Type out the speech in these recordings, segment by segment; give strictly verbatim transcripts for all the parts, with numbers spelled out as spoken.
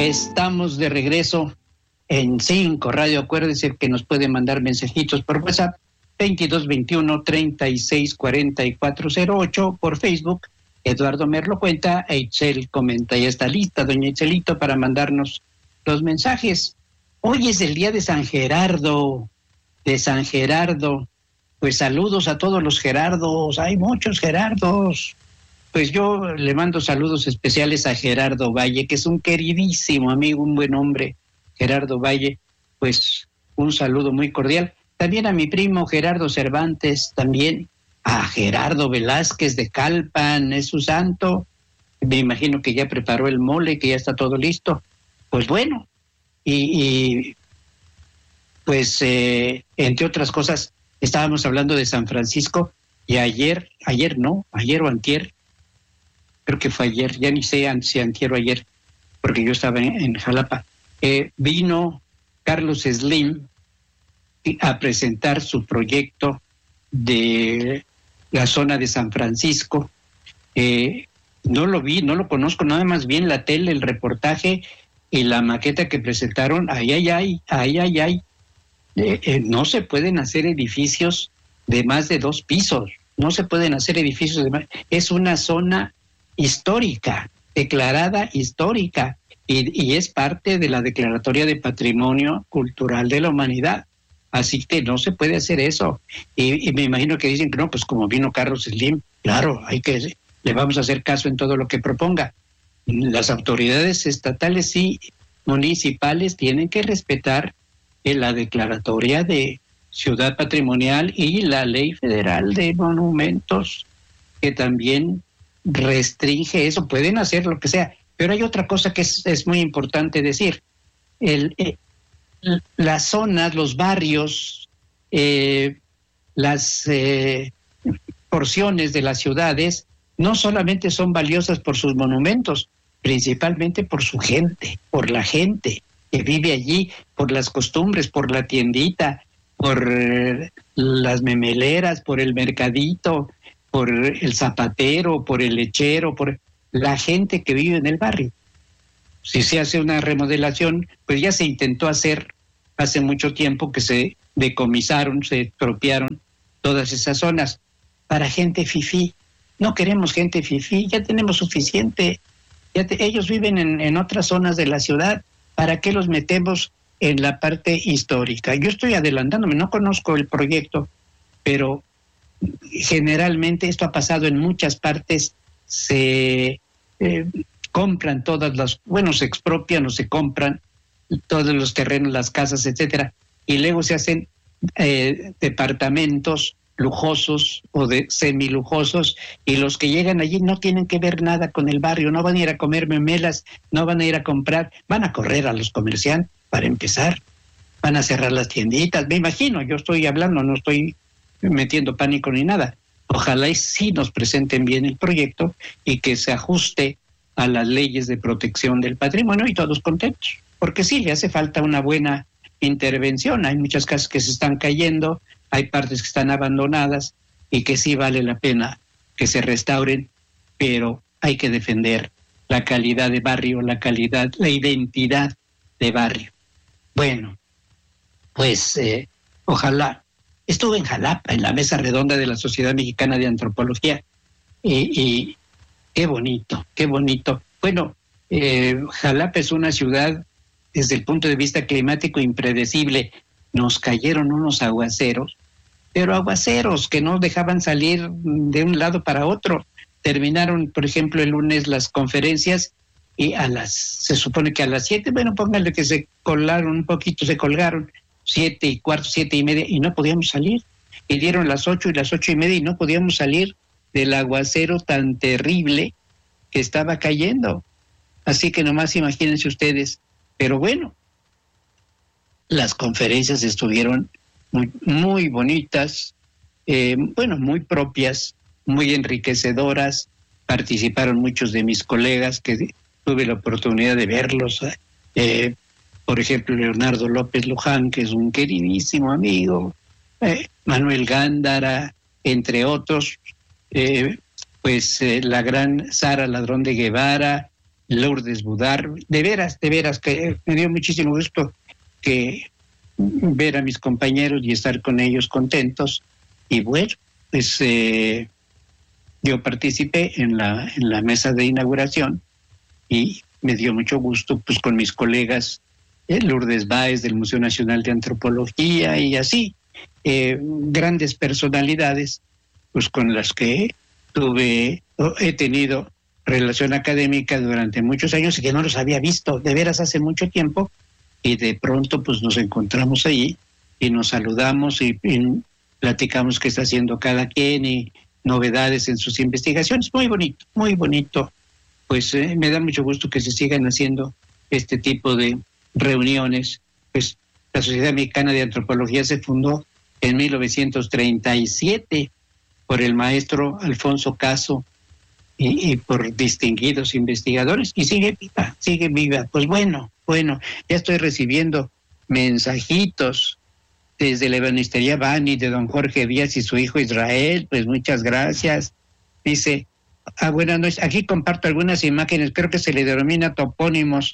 Estamos de regreso en Cinco Radio. Acuérdense que nos pueden mandar mensajitos por WhatsApp veintidós veintiuno treinta y seis cuarenta y cuatro cero ocho, por Facebook Eduardo Merlo Cuenta e Itzel Comenta. Ya está lista doña Itzelito para mandarnos los mensajes. Hoy es el día de San Gerardo, de San Gerardo. Pues saludos a todos los Gerardos, hay muchos Gerardos. Pues yo le mando saludos especiales a Gerardo Valle, que es un queridísimo amigo, un buen hombre, Gerardo Valle. Pues un saludo muy cordial. También a mi primo Gerardo Cervantes, también a Gerardo Velázquez de Calpan, es su santo. Me imagino que ya preparó el mole, que ya está todo listo. Pues bueno, y, y pues eh, entre otras cosas, estábamos hablando de San Francisco y ayer, ayer no, ayer o antier, creo que fue ayer, ya ni sé si antier o ayer, porque yo estaba en, en Jalapa, eh, vino Carlos Slim a presentar su proyecto de la zona de San Francisco. Eh, no lo vi, no lo conozco, nada más vi en la tele el reportaje y la maqueta que presentaron. Ay, ay, ay, ay, ay, ay. Eh, eh, no se pueden hacer edificios de más de dos pisos, no se pueden hacer edificios de más, es una zona histórica, declarada histórica, y, y es parte de la Declaratoria de Patrimonio Cultural de la Humanidad. Así que no se puede hacer eso. Y, y me imagino que dicen que no, pues como vino Carlos Slim, claro, hay que, le vamos a hacer caso en todo lo que proponga. Las autoridades estatales y municipales tienen que respetar en la Declaratoria de Ciudad Patrimonial y la Ley Federal de Monumentos, que también restringe eso. Pueden hacer lo que sea, pero hay otra cosa que es, es muy importante decir. El, eh, las zonas, los barrios, eh, las eh, porciones de las ciudades no solamente son valiosas por sus monumentos, principalmente por su gente, por la gente que vive allí, por las costumbres, por la tiendita, por eh, las memeleras, por el mercadito, por el zapatero, por el lechero, por la gente que vive en el barrio. Si se hace una remodelación, pues ya se intentó hacer hace mucho tiempo, que se decomisaron, se expropiaron todas esas zonas para gente fifí. No queremos gente fifí, ya tenemos suficiente. Ya te, ellos viven en, en otras zonas de la ciudad. ¿Para qué los metemos en la parte histórica? Yo estoy adelantándome, no conozco el proyecto, pero generalmente esto ha pasado en muchas partes. Se eh, compran todas las, bueno, se expropian o se compran todos los terrenos, las casas, etcétera, y luego se hacen eh, departamentos lujosos o de semilujosos, y los que llegan allí no tienen que ver nada con el barrio, no van a ir a comer memelas, no van a ir a comprar, van a correr a los comerciantes para empezar, van a cerrar las tienditas, me imagino, yo estoy hablando, no estoy metiendo pánico ni nada. Ojalá y sí nos presenten bien el proyecto y que se ajuste a las leyes de protección del patrimonio y todos contentos, porque sí, le hace falta una buena intervención. Hay muchas casas que se están cayendo, hay partes que están abandonadas y que sí vale la pena que se restauren, pero hay que defender la calidad de barrio, la calidad, la identidad de barrio. Bueno, pues eh, ojalá. Estuve en Jalapa, en la mesa redonda de la Sociedad Mexicana de Antropología, y, y qué bonito, qué bonito. Bueno, eh, Jalapa es una ciudad desde el punto de vista climático impredecible. Nos cayeron unos aguaceros, pero aguaceros que no dejaban salir de un lado para otro. Terminaron, por ejemplo, el lunes las conferencias y a las, se supone que a las siete, bueno, pónganle que se colaron un poquito, se colgaron, siete y cuarto, siete y media, y no podíamos salir. Y dieron las ocho y las ocho y media y no podíamos salir del aguacero tan terrible que estaba cayendo. Así que nomás imagínense ustedes. Pero bueno, las conferencias estuvieron muy, muy bonitas, eh, bueno, muy propias, muy enriquecedoras. Participaron muchos de mis colegas que tuve la oportunidad de verlos. Eh, por ejemplo, Leonardo López Luján, que es un queridísimo amigo, eh, Manuel Gándara, entre otros, eh, pues eh, la gran Sara Ladrón de Guevara, Lourdes Budar. De veras, de veras, que me dio muchísimo gusto que ver a mis compañeros y estar con ellos contentos. Y bueno, pues eh, yo participé en la, en la mesa de inauguración y me dio mucho gusto pues con mis colegas eh, Lourdes Báez del Museo Nacional de Antropología y así, eh, grandes personalidades pues con las que tuve, he tenido relación académica durante muchos años y que no los había visto de veras hace mucho tiempo, y de pronto pues nos encontramos allí y nos saludamos y, y platicamos qué está haciendo cada quien y novedades en sus investigaciones. Muy bonito, muy bonito. Pues eh, me da mucho gusto que se sigan haciendo este tipo de reuniones. Pues la Sociedad Mexicana de Antropología se fundó en mil novecientos treinta y siete por el maestro Alfonso Caso y, y por distinguidos investigadores, y sigue viva, sigue viva. Pues bueno, bueno, ya estoy recibiendo mensajitos desde la ebanistería Bani de don Jorge Díaz y su hijo Israel. Pues muchas gracias. Dice, ah, buenas noches, aquí comparto algunas imágenes, creo que se le denomina topónimos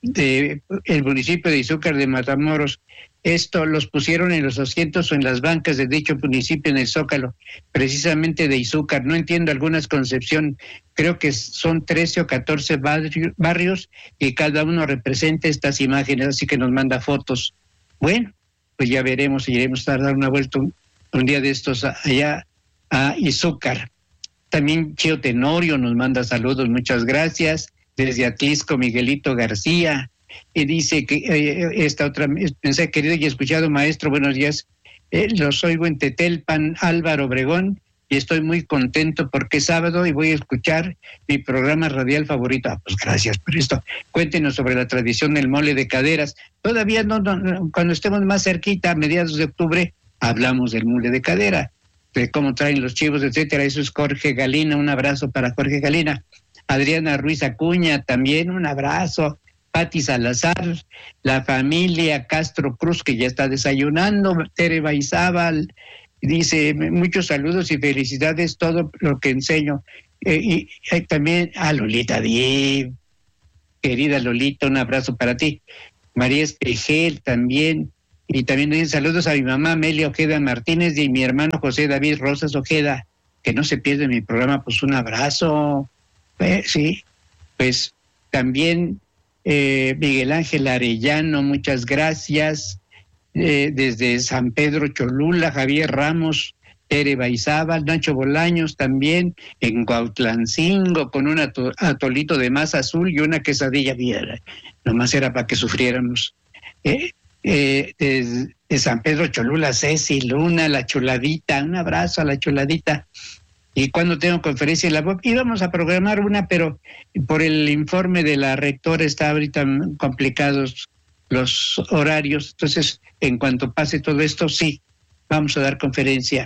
de el municipio de Izúcar de Matamoros. Esto los pusieron en los asientos o en las bancas de dicho municipio en el Zócalo, precisamente de Izúcar. No entiendo algunas concepción, creo que son trece o catorce barrio, barrios y cada uno representa estas imágenes, así que nos manda fotos. Bueno, pues ya veremos, iremos a dar una vuelta un, un día de estos allá a Izúcar. También Chio Tenorio nos manda saludos, muchas gracias. Desde Atlisco, Miguelito García, y dice que eh, esta otra, pensé, querido y escuchado maestro, buenos días, eh, los oigo en Tetelpan, Álvaro Obregón, y estoy muy contento porque es sábado y voy a escuchar mi programa radial favorito. Ah, pues gracias por esto. Cuéntenos sobre la tradición del mole de caderas. Todavía no, no, cuando estemos más cerquita, a mediados de octubre, hablamos del mole de cadera, de cómo traen los chivos, etcétera. Eso es Jorge Galina, un abrazo para Jorge Galina. Adriana Ruiz Acuña, también un abrazo. Pati Salazar, la familia Castro Cruz, que ya está desayunando. Tere Baizábal dice, muchos saludos y felicidades, todo lo que enseño. Eh, y eh, también a Lolita Díaz, querida Lolita, un abrazo para ti. María Espejel también, y también dice saludos a mi mamá Amelia Ojeda Martínez y mi hermano José David Rosas Ojeda, que no se pierde mi programa. Pues un abrazo. Eh, sí, pues también eh, Miguel Ángel Arellano, muchas gracias. Eh, desde San Pedro Cholula, Javier Ramos, Tere Baizábal, Nacho Bolaños también, en Cuautlancingo, con un ato, atolito de masa azul y una quesadilla viera. Nomás era para que sufriéramos. Eh, eh, de, de San Pedro Cholula, Ceci Luna, la chuladita, un abrazo a la chuladita. Y cuando tengo conferencia en la U A P, íbamos a programar una, pero por el informe de la rectora está ahorita complicados los horarios. Entonces, en cuanto pase todo esto, sí, vamos a dar conferencia.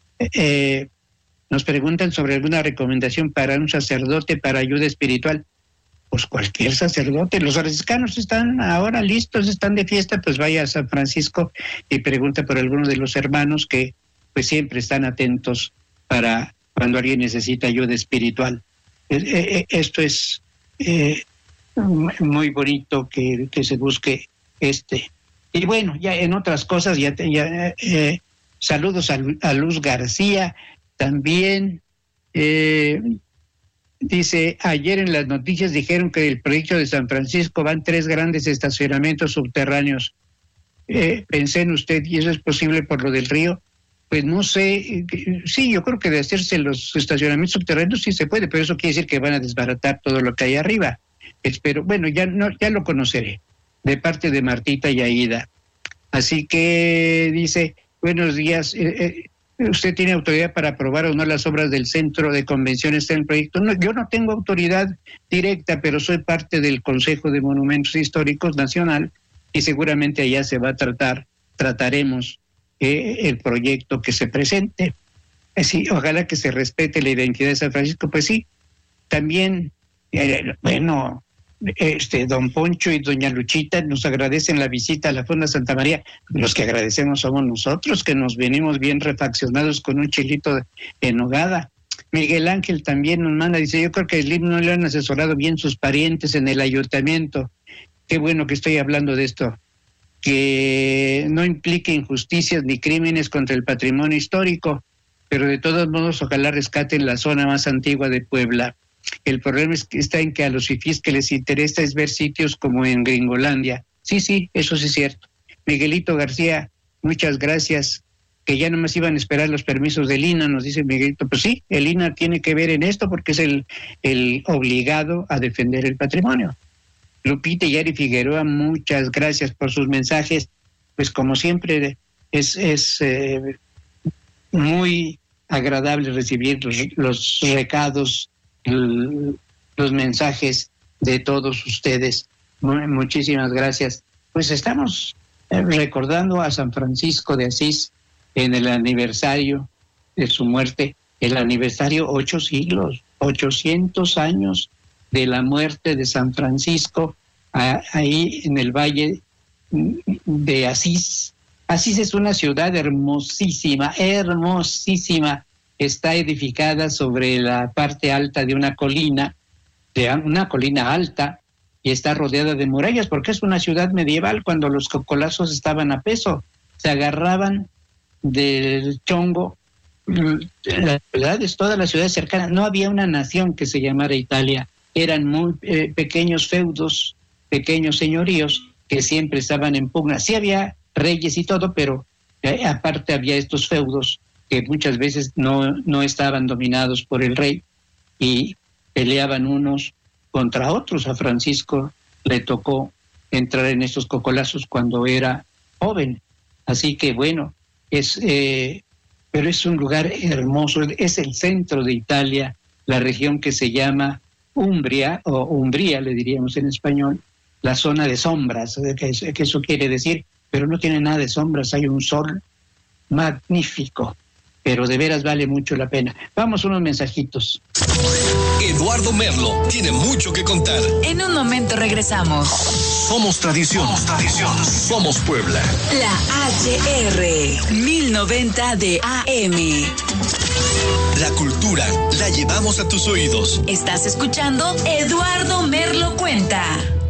Eh, nos preguntan sobre alguna recomendación para un sacerdote para ayuda espiritual. Pues cualquier sacerdote. Los franciscanos están ahora listos, están de fiesta, pues vaya a San Francisco y pregunta por alguno de los hermanos que pues siempre están atentos para cuando alguien necesita ayuda espiritual. Eh, esto es eh, muy bonito que, que se busque este. Y bueno, ya en otras cosas, ya, ya eh, saludos a, a Luz García, también eh, dice, ayer en las noticias dijeron que el proyecto de San Francisco van tres grandes estacionamientos subterráneos. Eh, pensé en usted, ¿y eso es posible por lo del río? Pues no sé, sí, yo creo que de hacerse los estacionamientos subterráneos sí se puede, pero eso quiere decir que van a desbaratar todo lo que hay arriba. Espero, bueno, ya no, ya lo conoceré, de parte de Martita y Aida. Así que dice, buenos días, eh, eh, ¿usted tiene autoridad para aprobar o no las obras del Centro de Convenciones en el proyecto? No, yo no tengo autoridad directa, pero soy parte del Consejo de Monumentos Históricos Nacional y seguramente allá se va a tratar, trataremos Eh, el proyecto que se presente. Eh, sí, ojalá que se respete la identidad de San Francisco. Pues sí, también, eh, bueno, este don Poncho y doña Luchita nos agradecen la visita a la Fonda Santa María. Los que agradecemos somos nosotros, que nos venimos bien refaccionados con un chilito en nogada. Miguel Ángel también nos manda, dice, yo creo que el I M S S no le han asesorado bien sus parientes en el ayuntamiento. Qué bueno que estoy hablando de esto. Que no implique injusticias ni crímenes contra el patrimonio histórico, pero de todos modos ojalá rescaten la zona más antigua de Puebla. El problema es que está en que a los fifís que les interesa es ver sitios como en Gringolandia. Sí, sí, eso sí es cierto. Miguelito García, muchas gracias, que ya nomás iban a esperar los permisos del I N A, nos dice Miguelito. Pues sí, el I N A tiene que ver en esto porque es el, el obligado a defender el patrimonio. Lupita y Yari Figueroa, muchas gracias por sus mensajes. Pues como siempre es, es eh, muy agradable recibir los, los recados, el, los mensajes de todos ustedes. Muchísimas gracias. Pues estamos recordando a San Francisco de Asís en el aniversario de su muerte, el aniversario ocho siglos, ochocientos años de la muerte de San Francisco, a, ahí en el valle de Asís. Asís es una ciudad hermosísima, hermosísima. Está edificada sobre la parte alta de una colina, de una colina alta, y está rodeada de murallas, porque es una ciudad medieval. Cuando los cocolazos estaban a peso, se agarraban del chongo. Las ciudades, todas las ciudades cercanas, no había una nación que se llamara Italia, eran muy eh, pequeños feudos, pequeños señoríos que siempre estaban en pugna. Sí había reyes y todo, pero eh, aparte había estos feudos que muchas veces no, no estaban dominados por el rey y peleaban unos contra otros. A Francisco le tocó entrar en estos cocolazos cuando era joven. Así que bueno, es eh, pero es un lugar hermoso, es el centro de Italia, la región que se llama Umbria, o Umbría le diríamos en español, la zona de sombras, que, que eso quiere decir, pero no tiene nada de sombras, hay un sol magnífico, pero de veras vale mucho la pena. Vamos unos mensajitos. Eduardo Merlo tiene mucho que contar. En un momento regresamos. Somos tradición. Somos tradición. Somos Puebla. La H R mil noventa de A M. La cultura la llevamos a tus oídos. Estás escuchando Eduardo Merlo Cuenta.